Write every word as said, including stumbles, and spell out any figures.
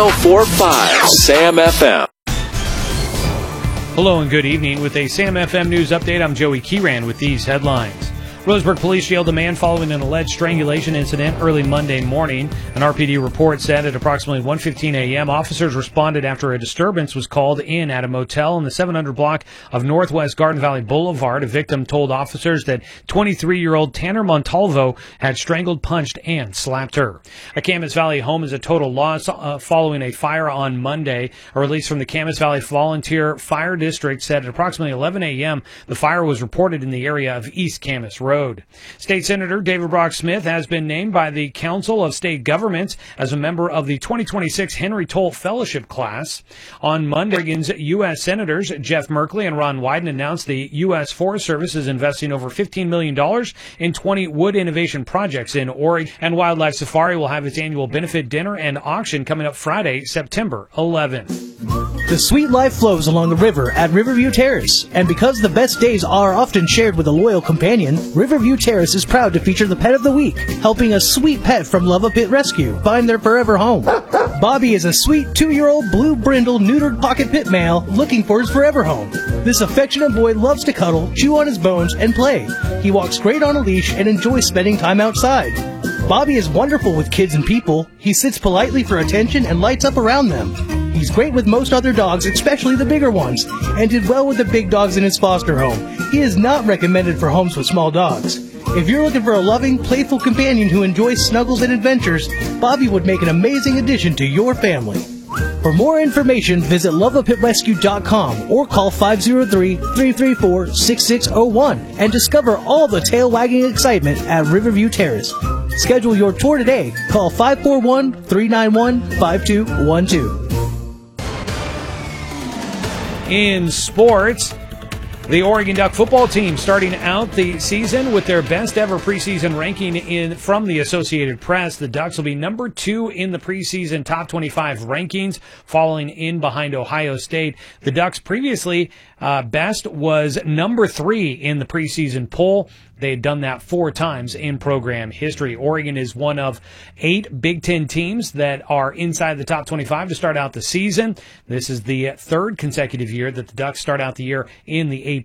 four five Sam F M. Hello and good evening. With a Sam F M News Update, I'm Joey Kieran with these headlines. Roseburg police jailed a man following an alleged strangulation incident early Monday morning. An R P D report said at approximately one fifteen a.m., officers responded after a disturbance was called in at a motel in the seven hundred block of Northwest Garden Valley Boulevard. A victim told officers that twenty-three-year-old Tanner Montalvo had strangled, punched, and slapped her. A Camas Valley home is a total loss uh, following a fire on Monday. A release from the Camas Valley Volunteer Fire District said at approximately eleven a.m., the fire was reported in the area of East Camas Road. Road. State Senator David Brock Smith has been named by the Council of State Governments as a member of the twenty twenty-six Henry Toll Fellowship class. On Monday, Oregon's U S Senators Jeff Merkley and Ron Wyden announced the U S Forest Service is investing over fifteen million dollars in twenty wood innovation projects in Oregon. And Wildlife Safari will have its annual benefit dinner and auction coming up Friday, September eleventh. The sweet life flows along the river at Riverview Terrace, and because the best days are often shared with a loyal companion, Riverview Terrace is proud to feature the Pet of the Week, helping a sweet pet from Love a Pit Rescue find their forever home. Bobby is a sweet two-year-old blue brindle neutered pocket pit male looking for his forever home. This affectionate boy loves to cuddle, chew on his bones, and play. He walks great on a leash and enjoys spending time outside. Bobby is wonderful with kids and people. He sits politely for attention and lights up around them. He's great with most other dogs, especially the bigger ones, and did well with the big dogs in his foster home. He is not recommended for homes with small dogs. If you're looking for a loving, playful companion who enjoys snuggles and adventures, Bobby would make an amazing addition to your family. For more information, visit love a pit rescue dot com or call five oh three, three three four, six six oh one and discover all the tail-wagging excitement at Riverview Terrace. Schedule your tour today. Call five four one, three nine one, five two one two. In sports, the Oregon Duck football team starting out the season with their best ever preseason ranking in from the Associated Press. The Ducks will be number two in the preseason top twenty-five rankings, falling in behind Ohio State. The Ducks previously uh, best was number three in the preseason poll. They had done that four times in program history. Oregon is one of eight Big Ten teams that are inside the top twenty-five to start out the season. This is the third consecutive year that the Ducks start out the year in the eight